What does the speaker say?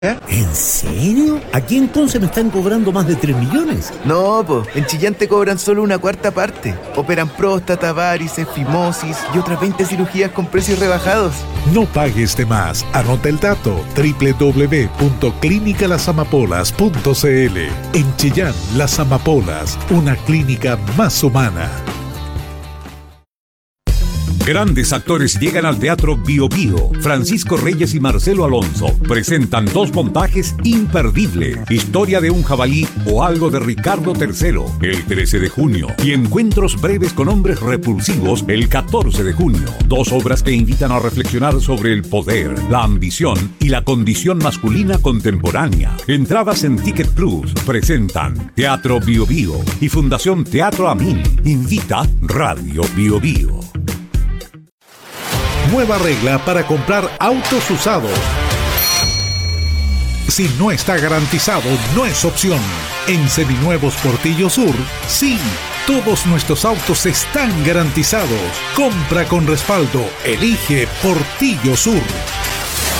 ¿En serio? Aquí en Conce me están cobrando más de 3 millones. No, po, en Chillán te cobran solo una cuarta parte. Operan próstata, varices, fimosis y otras 20 cirugías con precios rebajados. No pagues de más. Anota el dato: www.clinicalasamapolas.cl. En Chillán, Las Amapolas, una clínica más humana. Grandes actores llegan al Teatro Bio Bio. Francisco Reyes y Marcelo Alonso presentan dos montajes imperdibles: Historia de un jabalí o Algo de Ricardo III, el 13 de junio, y Encuentros breves con hombres repulsivos, el 14 de junio. Dos obras que invitan a reflexionar sobre el poder, la ambición y la condición masculina contemporánea. Entradas en Ticket Plus. Presentan Teatro Bio Bio y Fundación Teatro Amin. Invita Radio Bio Bio. Nueva regla para comprar autos usados. Si no está garantizado, no es opción. En Seminuevos Portillo Sur, sí. Todos nuestros autos están garantizados. Compra con respaldo. Elige Portillo Sur.